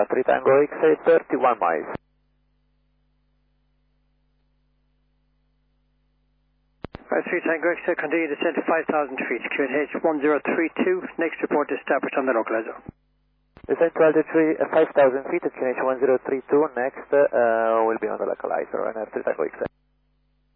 3 Tango X-ray, 31 miles. 3 Tango X-ray, continue descent to 5,000 feet, QNH 1032, next report established on the localizer. Descent to altitude 5,000 feet at QNH 1032, next will be on the localizer, and 3 Tango X-ray.